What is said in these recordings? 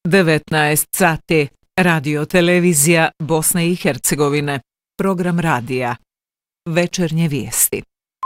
19 sati. Radio televizija Bosne i Hercegovine. Program radija. Večernje vijesti.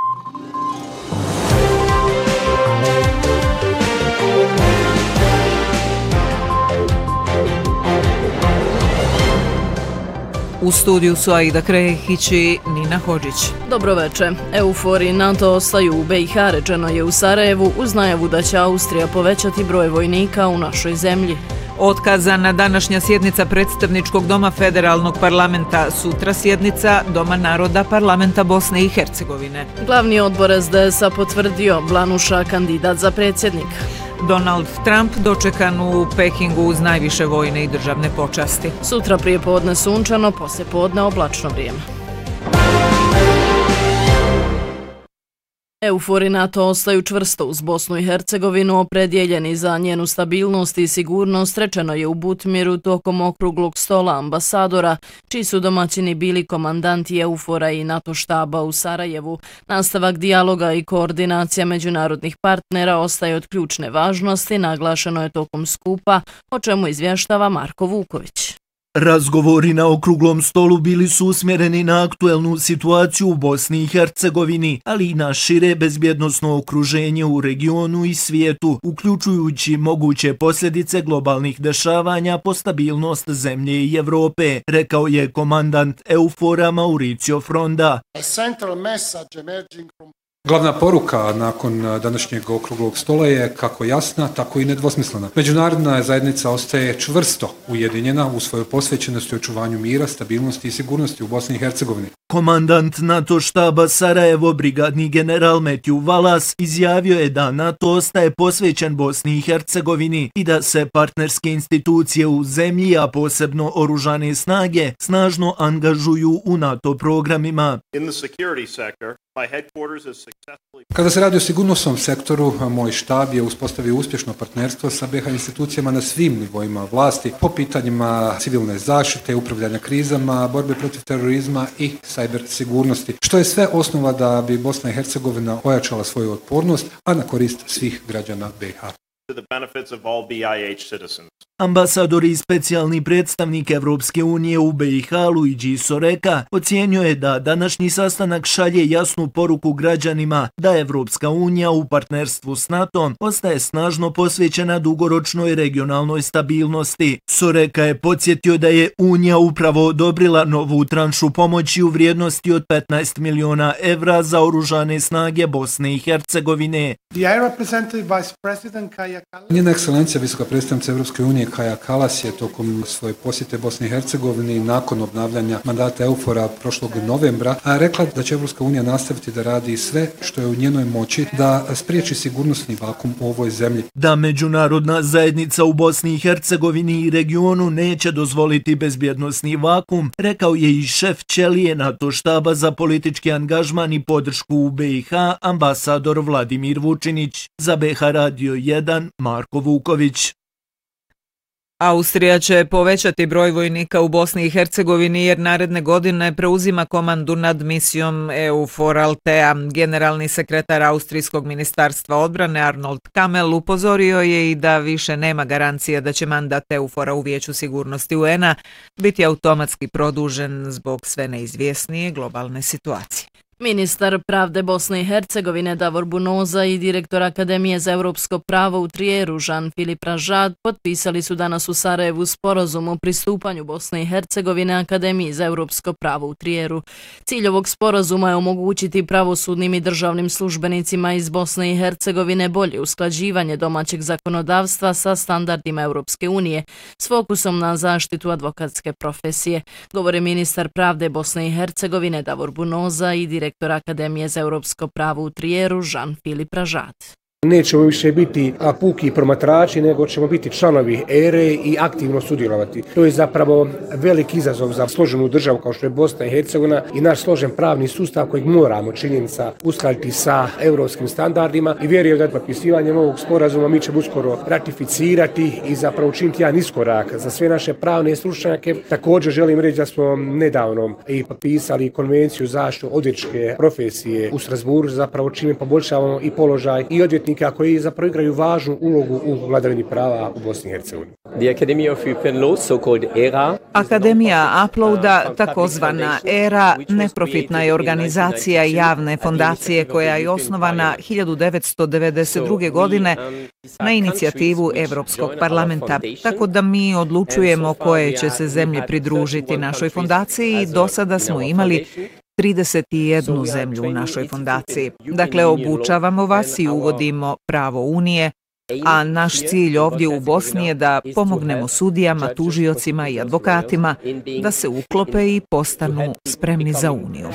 U studiju su Aida Krehić i Nina Hodžić. Dobro večer. EUFOR i NATO ostaju u BiH, rečeno je u Sarajevu, uz najavu da će Austrija povećati broj vojnika u našoj zemlji. Otkazana današnja sjednica predstavničkog doma federalnog parlamenta, sutra sjednica Doma naroda parlamenta Bosne i Hercegovine. Glavni odbor SDS-a potvrdio Blanuša kandidat za predsjednika. Donald Trump dočekan u Pekingu uz najviše vojne i državne počasti. Sutra prije podne sunčano, poslije podne oblačno vrijeme. EUFOR i NATO ostaju čvrsto uz Bosnu i Hercegovinu, opredjeljeni za njenu stabilnost i sigurnost, rečeno je u Butmiru tokom okruglog stola ambasadora, čiji su domaćini bili komandanti EUFOR-a i NATO štaba u Sarajevu. Nastavak dijaloga i koordinacija međunarodnih partnera ostaje od ključne važnosti, naglašeno je tokom skupa, o čemu izvještava Marko Vuković. Razgovori na okruglom stolu bili su usmjereni na aktuelnu situaciju u Bosni i Hercegovini, ali i na šire bezbjednosno okruženje u regionu i svijetu, uključujući moguće posljedice globalnih dešavanja po stabilnost zemlje i Evrope, rekao je komandant EUFOR-a Mauricio Fronda. Glavna poruka nakon današnjeg okruglog stola je kako jasna, tako i nedvosmislena. Međunarodna zajednica ostaje čvrsto ujedinjena u svojoj posvećenosti očuvanju mira, stabilnosti i sigurnosti u Bosni i Hercegovini. Komandant NATO štaba Sarajevo, brigadni general Matthew Wallace, izjavio je da NATO ostaje posvećen Bosni i Hercegovini i da se partnerske institucije u zemlji, a posebno oružane snage, snažno angažuju u NATO programima. Kada se radi o sigurnosnom sektoru, moj štab je uspostavio uspješno partnerstvo sa BiH institucijama na svim nivoima vlasti po pitanjima civilne zaštite, upravljanja krizama, borbe protiv terorizma i cyber sigurnosti, što je sve osnova da bi Bosna i Hercegovina ojačala svoju otpornost, a na korist svih građana BiH. Ambasador i specijalni predstavnik Evropske unije u BiH Luigi Soreka ocijenio je da današnji sastanak šalje jasnu poruku građanima da Evropska unija u partnerstvu s NATO-om ostaje snažno posvećena dugoročnoj regionalnoj stabilnosti. Soreka je podsjetio da je Unija upravo odobrila novu tranšu pomoći u vrijednosti od 15 miliona evra za oružane snage Bosne i Hercegovine. Njena ekscelencija, visoka predstavnica Evropske unije Kaja Kallas je tokom svoje posjete Bosni i Hercegovini nakon obnavljanja mandata EUFOR-a prošlog novembra rekla da će Evropska unija nastaviti da radi sve što je u njenoj moći da spriječi sigurnosni vakum u ovoj zemlji. Da međunarodna zajednica u Bosni i Hercegovini i regionu neće dozvoliti bezbjednosni vakum, rekao je i šef ćelije NATO štaba za politički angažman i podršku u BiH, ambasador Vladimir Vučinić. Za BiH Radio 1, Marko Vuković. Austrija će povećati broj vojnika u Bosni i Hercegovini jer naredne godine preuzima komandu nad misijom EUFOR Altea. Generalni sekretar Austrijskog ministarstva odbrane Arnold Kamel upozorio je i da više nema garancije da će mandat EUFOR-a u Vijeću sigurnosti UN-a biti automatski produžen zbog sve neizvjesnije globalne situacije. Ministar pravde Bosne i Hercegovine Davor Bunoza i direktor Akademije za europsko pravo u Trijeru Jean-Philippe Rajad potpisali su danas u Sarajevu sporazum o pristupanju Bosne i Hercegovine Akademiji za europsko pravo u Trijeru. Cilj ovog sporazuma je omogućiti pravosudnim i državnim službenicima iz Bosne i Hercegovine bolje usklađivanje domaćeg zakonodavstva sa standardima Europske unije s fokusom na zaštitu advokatske profesije, govori ministar pravde Bosne i Hercegovine Davor Bunoza i direktor Akademije za europsko pravo u Trijeru Jean-Philippe Rajad. Nećemo više biti puki promatrači, nego ćemo biti članovi ere i aktivno sudjelovati. To je zapravo velik izazov za složenu državu kao što je Bosna i Hercegovina i naš složen pravni sustav kojeg moramo činjenica uskladiti sa europskim standardima i vjerujem da potpisivanjem ovog sporazuma mi ćemo uskoro ratificirati i zapravo učiniti jedan iskorak za sve naše pravne stručnjake. Također želim reći da smo nedavno i potpisali konvenciju zaštitu odvjetničke profesije u Strasbourgu, zapravo čime poboljšavamo i položaj i odvjetnika umjetnika koji zapravo igraju važnu ulogu u vladavini prava u Bosni i Hercegovini. Akademija Uploada, takozvana ERA, neprofitna je organizacija javne fondacije koja je osnovana 1992. godine na inicijativu Evropskog parlamenta, tako da mi odlučujemo koje će se zemlje pridružiti našoj fondaciji i do sada smo imali 31 zemlju u našoj fondaciji. Dakle, obučavamo vas i uvodimo pravo Unije, a naš cilj ovdje u Bosni je da pomognemo sudijama, tužiocima i advokatima da se uklope i postanu spremni za Uniju.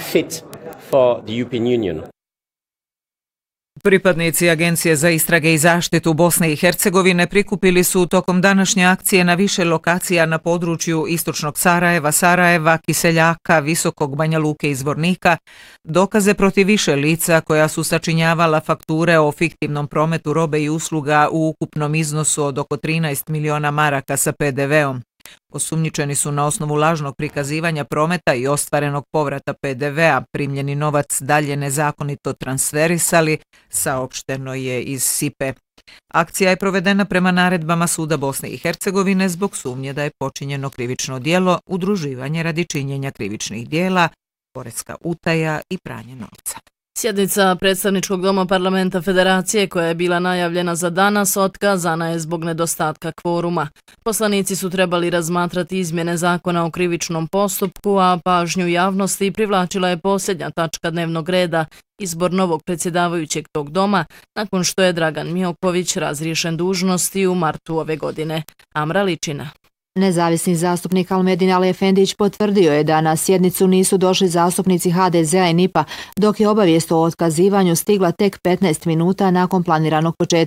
Pripadnici Agencije za istrage i zaštitu Bosne i Hercegovine prikupili su tokom današnje akcije na više lokacija na području istočnog Sarajeva, Kiseljaka, Visokog Banja Luke i Zvornika dokaze protiv više lica koja su sačinjavala fakture o fiktivnom prometu robe i usluga u ukupnom iznosu od oko 13 miliona maraka sa PDV-om. Osumnjičeni su na osnovu lažnog prikazivanja prometa i ostvarenog povrata PDV-a, primljeni novac dalje nezakonito transferisali, saopšteno je iz SIPE. Akcija je provedena prema naredbama Suda Bosne i Hercegovine zbog sumnje da je počinjeno krivično djelo, udruživanje radi činjenja krivičnih djela, poreska utaja i pranje novca. Sjednica predstavničkog doma parlamenta Federacije koja je bila najavljena za danas otkazana je zbog nedostatka kvoruma. Poslanici su trebali razmatrati izmjene zakona o krivičnom postupku, a pažnju javnosti privlačila je posljednja tačka dnevnog reda, izbor novog predsjedavajućeg tog doma, nakon što je Dragan Mioković razriješen dužnosti u martu ove godine. Amra Ličina. Nezavisni zastupnik Almedin Ali Efendić potvrdio je da na sjednicu nisu došli zastupnici HDZ-a i NIP-a, dok je obavijest o otkazivanju stigla tek 15 minuta nakon planiranog početka